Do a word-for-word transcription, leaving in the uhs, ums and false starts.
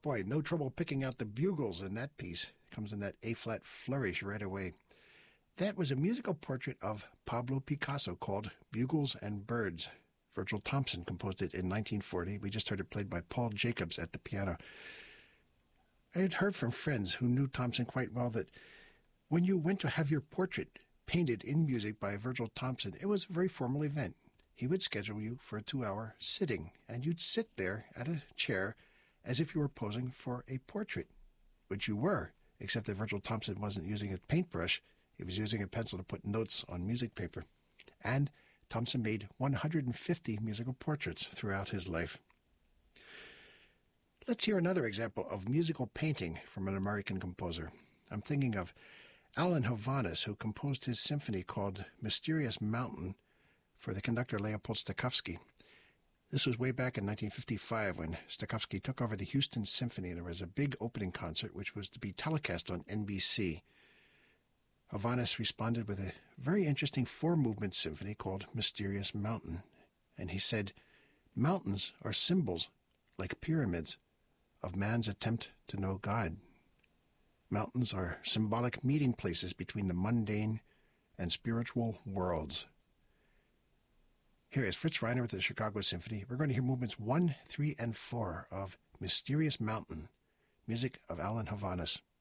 Boy, no trouble picking out the bugles in that piece. It comes in that A-flat flourish right away. That was a musical portrait of Pablo Picasso called Bugles and Birds. Virgil Thomson composed it in nineteen forty. We just heard it played by Paul Jacobs at the piano. I had heard from friends who knew Thomson quite well that when you went to have your portrait painted in music by Virgil Thomson, it was a very formal event. He would schedule you for a two-hour sitting, and you'd sit there at a chair as if you were posing for a portrait, which you were, except that Virgil Thomson wasn't using a paintbrush. He was using a pencil to put notes on music paper. And Thomson made one hundred fifty musical portraits throughout his life. Let's hear another example of musical painting from an American composer. I'm thinking of Alan Hovhaness, who composed his symphony called Mysterious Mountain for the conductor Leopold Stokowski. This was way back in nineteen fifty-five when Stokowski took over the Houston Symphony. There was a big opening concert which was to be telecast on N B C. Hovhaness responded with a very interesting four-movement symphony called Mysterious Mountain. And he said, "Mountains are symbols, like pyramids, of man's attempt to know God. Mountains are symbolic meeting places between the mundane and spiritual worlds." Here is Fritz Reiner with the Chicago Symphony. We're going to hear movements one, three, and four of Mysterious Mountain, music of Alan Hovhaness.